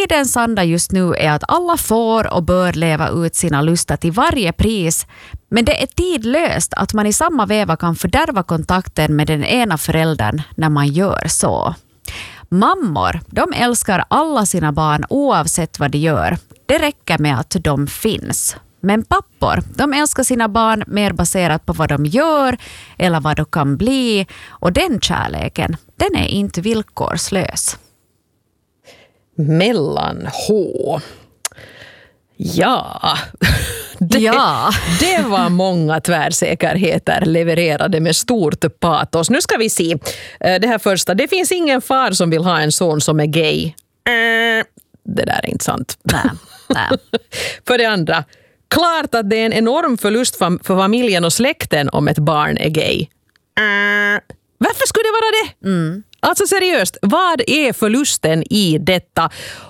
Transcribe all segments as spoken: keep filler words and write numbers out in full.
tidens anda just nu är att alla får och bör leva ut sina lustar till varje pris. Men det är tidlöst att man i samma veva kan fördärva kontakten med den ena föräldern när man gör så. Mammor, de älskar alla sina barn oavsett vad de gör. Det räcker med att de finns. Men pappor, de älskar sina barn mer baserat på vad de gör eller vad de kan bli. Och den kärleken, den är inte villkorslös. Mellan H. Ja, det, ja. det var många tvärsäkerheter levererade med stort patos. Nu ska vi se. Det här första. Det finns ingen far som vill ha en son som är gay. Det där är inte sant. Nej, nej. För det andra. Klart att det är en enorm förlust för familjen och släkten om ett barn är gay. Varför skulle det vara det? Mm. Alltså seriöst, vad är förlusten i detta?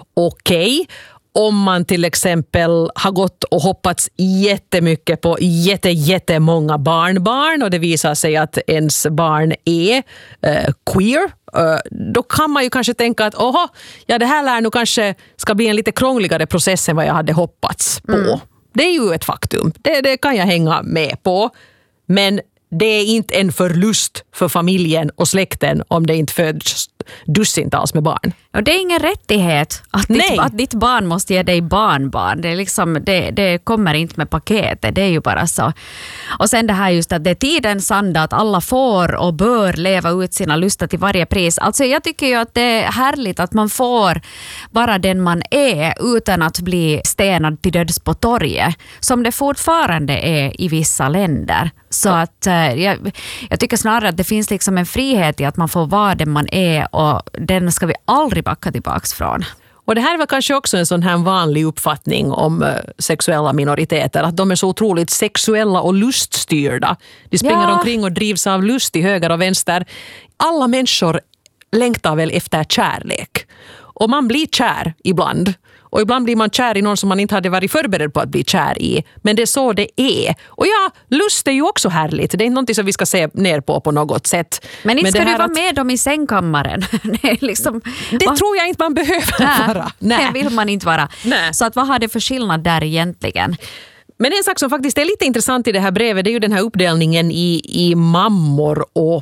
Okej, okay. Om man till exempel har gått och hoppats jättemycket på jätte, jättemånga barnbarn och det visar sig att ens barn är uh, queer, uh, då kan man ju kanske tänka att oho, ja, det här lär nog kanske ska bli en lite krångligare process än vad jag hade hoppats på. Mm. Det är ju ett faktum, det, det kan jag hänga med på, men det är inte en förlust för familjen och släkten om det inte föds dussintals med barn. Och det är ingen rättighet att ditt, att ditt barn måste ge dig barnbarn. Det, är liksom, det, det kommer inte med paketet, det är ju bara så. Och sen det här just att det är tidens anda att alla får och bör leva ut sina lustar till varje pris. Alltså jag tycker ju att det är härligt att man får vara den man är utan att bli stenad till döds på torget. Som det fortfarande är i vissa länder. Så att jag, jag tycker snarare att det finns liksom en frihet i att man får vara den man är och den ska vi aldrig backa tillbaks från. Och det här var kanske också en sån här vanlig uppfattning om uh, sexuella minoriteter, att de är så otroligt sexuella och luststyrda. De springer ja. omkring och drivs av lust i höger och vänster. Alla människor längtar väl efter kärlek. Och man blir kär ibland. Och ibland blir man kär i någon som man inte hade varit förberedd på att bli kär i. Men det är så det är. Och ja, lust är ju också härligt. Det är inte någonting som vi ska se ner på på något sätt. Men inte Men ska du vara att... med dem i sängkammaren. det liksom... det vad... tror jag inte man behöver Nej, vara. Nej, det vill man inte vara. Nej. Så att vad har det för skillnad där egentligen? Men en sak som faktiskt är lite intressant i det här brevet, det är ju den här uppdelningen i, i mammor och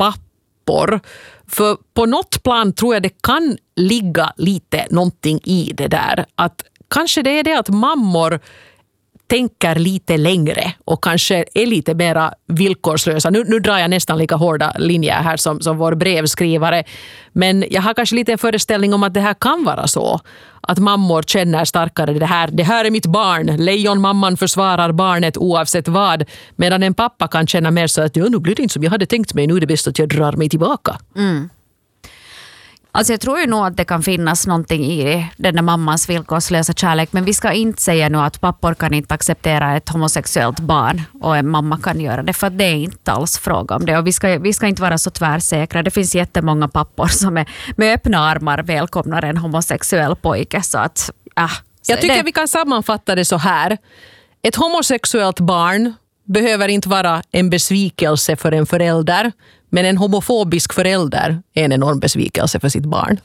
pappor. För på något plan tror jag det kan ligga lite någonting i det där. Att kanske det är det att mammor tänker lite längre och kanske är lite mera villkorslösa. Nu, nu drar jag nästan lika hårda linjer här som, som vår brevskrivare. Men jag har kanske lite en föreställning om att det här kan vara så. Att mammor känner starkare det här. Det här är mitt barn. Lejonmamman försvarar barnet oavsett vad. Medan en pappa kan känna mer så att ja, nu blir det inte som jag hade tänkt mig. Nu är det bäst att jag drar mig tillbaka. Mm. Alltså jag tror ju nog att det kan finnas någonting i den där mammans villkorslösa kärlek. Men vi ska inte säga nu att pappor kan inte acceptera ett homosexuellt barn och en mamma kan göra det. För det är inte alls fråga om det. Och vi ska, vi ska inte vara så tvärsäkra. Det finns jättemånga pappor som är med öppna armar välkomnar en homosexuell pojke. Så att, äh, så jag tycker det... vi kan sammanfatta det så här. Ett homosexuellt barn behöver inte vara en besvikelse för en förälder. Men en homofobisk förälder är en enorm besvikelse för sitt barn.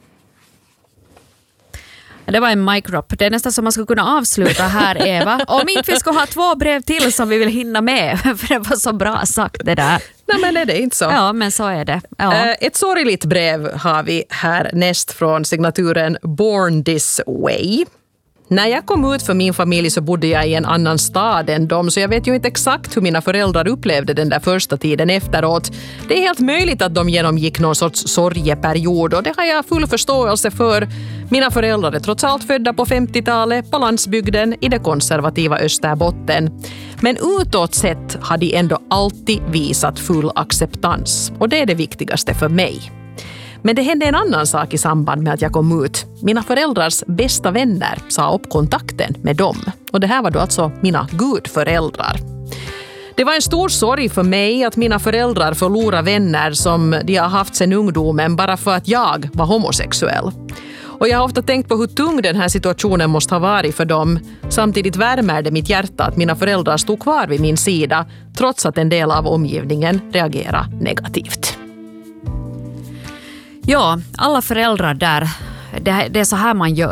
Det var en mic drop. Det är nästan som man skulle kunna avsluta här, Eva. Om inte vi ska ha två brev till som vi vill hinna med. För det var så bra sagt det där. Nej, men är det inte så? Ja, men så är det. Ja. Ett sorgligt brev har vi här näst från signaturen Born This Way. När jag kom ut för min familj så bodde jag i en annan stad än dem, så jag vet ju inte exakt hur mina föräldrar upplevde den där första tiden efteråt. Det är helt möjligt att de genomgick någon sorts sorgeperiod och det har jag full förståelse för. Mina föräldrar är trots allt födda på femtiotalet på landsbygden i det konservativa Österbotten. Men utåt sett har de ändå alltid visat full acceptans och det är det viktigaste för mig. Men det hände en annan sak i samband med att jag kom ut. Mina föräldrars bästa vänner sa upp kontakten med dem. Och det här var då alltså mina gudföräldrar. Det var en stor sorg för mig att mina föräldrar förlorade vänner som de har haft sedan ungdomen bara för att jag var homosexuell. Och jag har ofta tänkt på hur tung den här situationen måste ha varit för dem. Samtidigt värmer det mitt hjärta att mina föräldrar stod kvar vid min sida trots att en del av omgivningen reagerade negativt. Ja, alla föräldrar där, det, det är så här man gör.